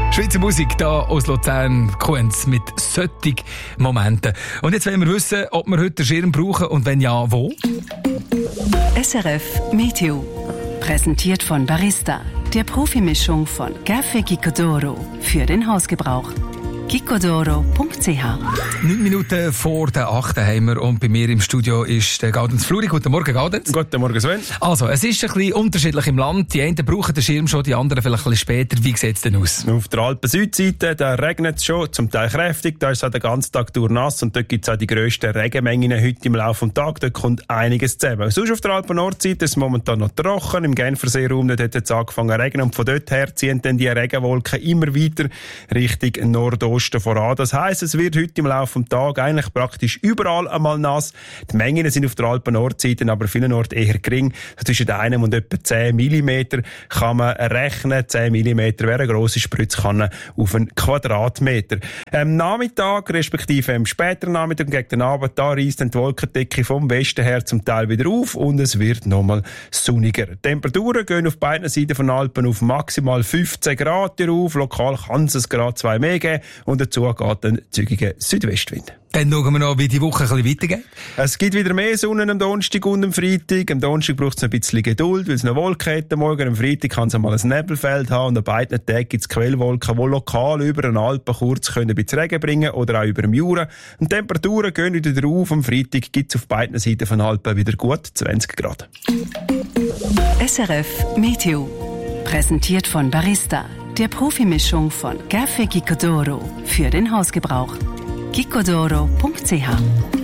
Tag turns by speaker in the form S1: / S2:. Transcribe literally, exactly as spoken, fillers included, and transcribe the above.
S1: Schweizer Musik hier aus Luzern, Kuenz mit solchen Momenten. Und jetzt wollen wir wissen, ob wir heute den Schirm brauchen und wenn ja, wo?
S2: S R F Meteo. Präsentiert von Barista, der Profimischung von Café Gicodoro für den Hausgebrauch. gicodoro punkt c h.
S1: Neun Minuten vor der achten haben wir und bei mir im Studio ist der Gaudenz Fluri. Guten Morgen, Gaudenz.
S3: Guten Morgen, Sven.
S1: Also, es ist ein bisschen unterschiedlich im Land. Die einen brauchen den Schirm schon, die anderen vielleicht ein bisschen später. Wie sieht es denn aus?
S3: Auf der Alpen-Südseite, da regnet es schon, zum Teil kräftig. Da ist es auch den ganzen Tag durch nass und dort gibt es auch die grössten Regenmengen heute im Laufe des Tages. Dort kommt einiges zusammen. Sonst auf der Alpen-Nordseite ist es momentan noch trocken. Im Genferseeraum dort hat es angefangen zu regnen und von dort her ziehen dann die Regenwolken immer weiter Richtung Nordosten voran. Das heisst, es wird heute im Laufe des Tages eigentlich praktisch überall einmal nass. Die Mengen sind auf der Alpen-Nordseite aber vielen Orten eher gering. Zwischen einem und etwa zehn Millimeter kann man rechnen. zehn Millimeter wäre eine grosse Spritzkanne auf einen Quadratmeter. Am Nachmittag, respektive am späteren Nachmittag gegen den Abend, da reisst dann die Wolkendecke vom Westen her zum Teil wieder auf und es wird nochmal sonniger. Die Temperaturen gehen auf beiden Seiten von Alpen auf maximal fünfzehn Grad auf. Lokal kann es ein Grad zwei mehr geben. Und dazu geht ein zügiger Südwestwind.
S1: Dann schauen wir noch, wie die Woche ein bisschen weitergeht.
S3: Es gibt wieder mehr Sonne am Donnerstag und am Freitag. Am Donnerstag braucht es ein bisschen Geduld, weil es noch Wolken hat. Morgen am Freitag kann es einmal ein Nebelfeld haben. Und an beiden Tagen gibt es Quellwolken, die lokal über den Alpen kurz können ein bisschen Regen bringen oder auch über dem Jura. Und die Temperaturen gehen wieder rauf. Am Freitag gibt es auf beiden Seiten von Alpen wieder gut zwanzig Grad.
S2: S R F Meteo. Präsentiert von Barista, der Profimischung von Café Gicodoro für den Hausgebrauch. gicodoro punkt c h